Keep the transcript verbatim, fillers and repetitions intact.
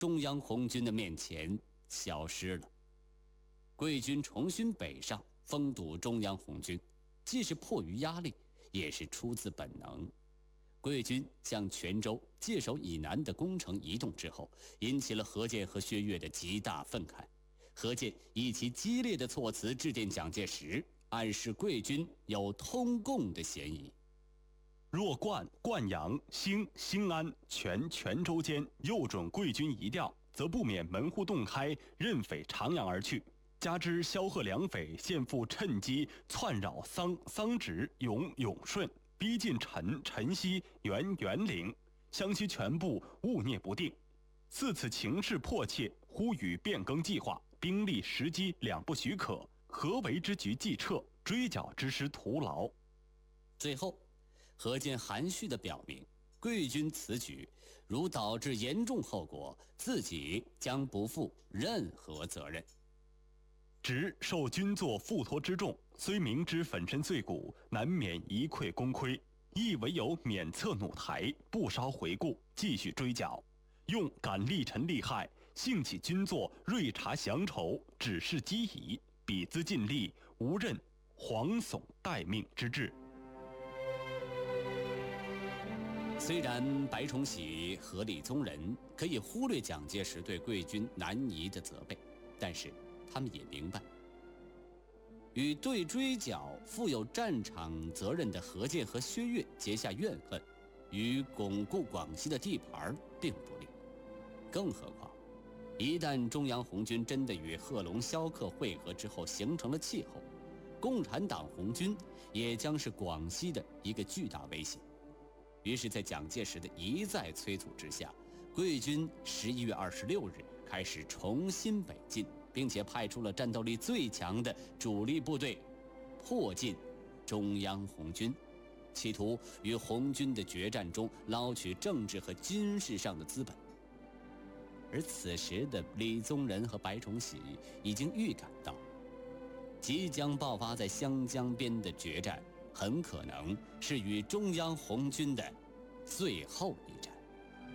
中央红军的面前消失了。桂军重新北上，封堵中央红军，既是迫于压力，也是出自本能。桂军向泉州、界首以南的工程移动之后，引起了何键和薛岳的极大愤慨。何键以其激烈的措辞致电蒋介石，暗示桂军有通共的嫌疑。 若灌、灌阳、兴、兴安、泉、泉州间又准桂军移调，则不免门户洞开，任匪长阳而去。加之萧贺两匪现复趁机窜扰桑、桑植、永、永顺，逼近陈、陈溪、元、元陵，湘西全部误捏不定。似此情势迫切，呼吁变更计划，兵力时机两不许可，合围之局既撤，追剿之师徒劳。 最后，何键含蓄地表明，桂军此举如导致严重后果，自己将不负任何责任。 直受军座付托之重，虽明知粉身碎骨，难免一溃功亏，亦唯有免策弩台，不稍回顾，继续追剿，用敢力陈利害，兴起军座锐察降仇，指示机宜，彼资尽力，无任惶悚待命之志。 虽然白崇禧和李宗仁可以忽略蒋介石对桂军南移的责备，但是他们也明白，与对追剿负有战场责任的何键和薛岳结下怨恨，与巩固广西的地盘并不利。更何况，一旦中央红军真的与贺龙、萧克会合之后形成了气候，共产党红军也将是广西的一个巨大威胁。于是在蒋介石的一再催促之下，桂军十一月二十六日开始重新北进，并且派出了战斗力最强的主力部队迫近中央红军，企图于红军的决战中捞取政治和军事上的资本。而此时的李宗仁和白崇禧已经预感到，即将爆发在湘江边的决战很可能是与中央红军的最后一战。